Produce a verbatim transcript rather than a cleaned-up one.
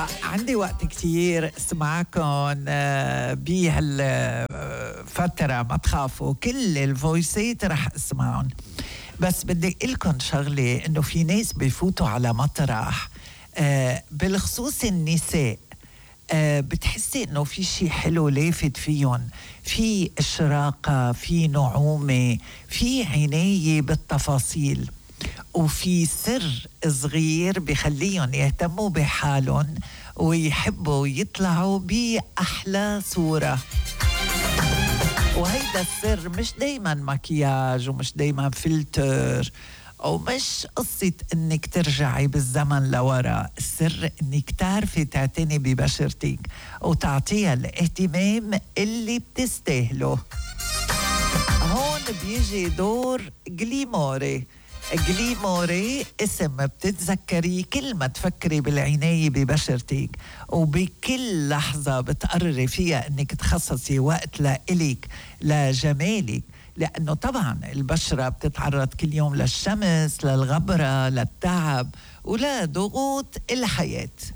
عندي وقت كتير اسمعكم بهالفترة، ما تخافوا كل الفويسات رح اسمعهم. بس بدي لكم شغلة، انه في ناس بيفوتوا على مطرح بالخصوص النساء، بتحسي انه في شيء حلو لافت فيهم، في اشراقة، في نعومة، في عناية بالتفاصيل، وفي سر صغير بيخليهم يهتموا بحالهم ويحبوا يطلعوا بأحلى صورة. وهيدا السر مش دايما مكياج ومش دايما فلتر، أو مش قصة إنك ترجعي بالزمن لورا. السر إنك تعرفي تعتني ببشرتك وتعطيها الاهتمام اللي بتستاهله. هون بيجي دور جليموري. جليموري اسم بتتذكري كل ما تفكري بالعناية ببشرتك، وبكل لحظة بتقرري فيها انك تخصصي وقت لإلك لجمالك، لأنه طبعا البشرة بتتعرض كل يوم للشمس، للغبرة، للتعب، ولا ضغوط الحياة.